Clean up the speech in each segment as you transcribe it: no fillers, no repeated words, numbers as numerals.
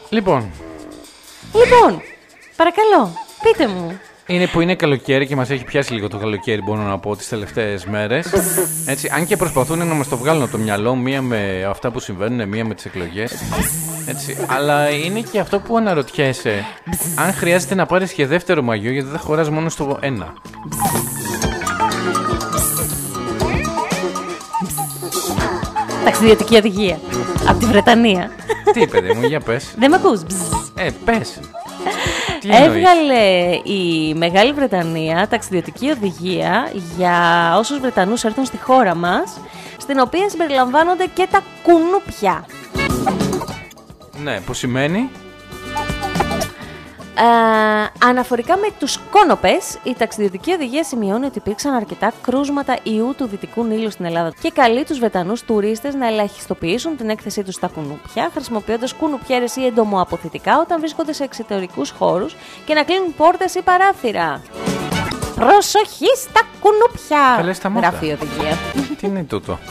Λοιπόν, παρακαλώ, πείτε μου. Είναι που είναι καλοκαίρι και μας έχει πιάσει λίγο το καλοκαίρι, μπορώ να πω, τις τελευταίες μέρες. Έτσι, αν και προσπαθούν να μας το βγάλουν από το μυαλό, μία με αυτά που συμβαίνουν, μία με τις εκλογές. Έτσι, αλλά είναι και αυτό που αναρωτιέσαι, αν χρειάζεται να πάρεις και δεύτερο μαγιό, γιατί δεν χωράς μόνο στο ένα. Ταξιδιωτική οδηγία. Από τη Βρετανία. Τι, παιδί μου, για πες. Δεν με ακούς. Πες. Έβγαλε η Μεγάλη Βρετανία ταξιδιωτική οδηγία για όσους Βρετανούς έρθουν στη χώρα μας, στην οποία συμπεριλαμβάνονται και τα κουνούπια. Ναι, που σημαίνει... Αναφορικά με τους κόνοπες, η ταξιδιωτική οδηγία σημειώνει ότι υπήρξαν αρκετά κρούσματα ιού του Δυτικού Νείλου στην Ελλάδα και καλεί τους Βρετανούς τουρίστες να ελαχιστοποιήσουν την έκθεσή τους στα κουνούπια, χρησιμοποιώντας κουνουπιέρες ή εντομοαποθητικά όταν βρίσκονται σε εξωτερικούς χώρους και να κλείνουν πόρτες ή παράθυρα. Προσοχή στα κουνούπια! Γράφει η οδηγία. Τι είναι τούτο?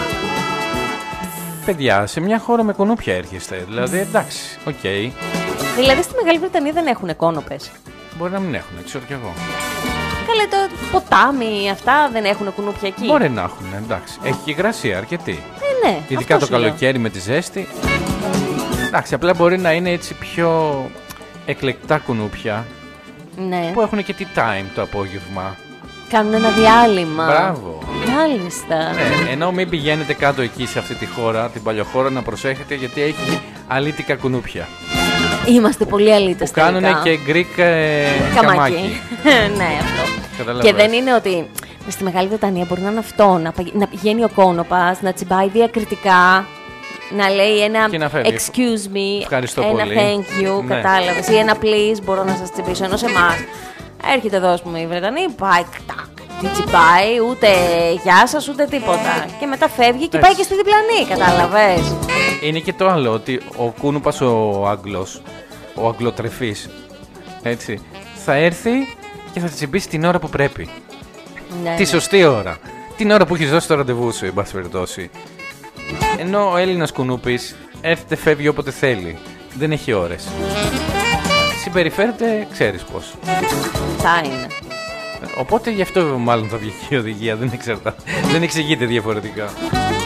Παιδιά, σε μια χώρα με κουνούπια έρχεστε, δηλαδή εντάξει, οκ. Δηλαδή στη Μεγάλη Βρετανία δεν έχουν κόνοπες. Μπορεί να μην έχουν, ξέρω κι εγώ. Καλέ, το ποτάμι, αυτά δεν έχουν κουνούπια εκεί. Μπορεί να έχουν, εντάξει. Έχει και υγρασία αρκετή. Ναι, ειδικά το καλοκαίρι με τη ζέστη. Εντάξει, απλά μπορεί να είναι έτσι πιο εκλεκτά κουνούπια. Ναι. Που έχουν και tea time το απόγευμα. Κάνουν ένα διάλειμμα. Μπράβο. Μάλιστα. Ναι, ενώ μην πηγαίνετε κάτω εκεί σε αυτή τη χώρα, την παλιοχώρα, να προσέχετε γιατί έχει αλήτικα κουνούπια. Είμαστε πολύ αλήτες. Που κάνουν και Greek καμάκι. Ναι, αυτό. Και δεν είναι ότι στη Μεγάλη Βρετανία μπορεί να είναι αυτό, να πηγαίνει ο κόνοπας, να τσιμπάει διακριτικά, να λέει ένα excuse me, ευχαριστώ ένα πολύ. Thank you, Ναι. Κατάλαβες, ή ένα please, μπορώ να σας τσιμπήσω, ενώ σε εμάς έρχεται εδώ, ας πούμε, η Βρετανία, πάει, τι τσιμπάει, ούτε γεια σας, ούτε τίποτα. Και μετά φεύγει και πάει και στη διπλανή, κατάλαβες. Είναι και το άλλο, ότι ο κούνουπας ο Άγγλος, ο Αγγλοτρεφής, έτσι, θα έρθει και θα τσιμπήσει την ώρα που πρέπει. Ναι, τη σωστή ώρα. Την ώρα που έχεις δώσει το ραντεβού σου, εν πάση περιπτώσει. Ενώ ο Έλληνας κουνούπης έρχεται, φεύγει όποτε θέλει. Δεν έχει ώρες. Συμπεριφέρεται, ξέρεις πώς. Θα είναι. Οπότε γι' αυτό μάλλον θα βγει η οδηγία, δεν εξηγείται διαφορετικά.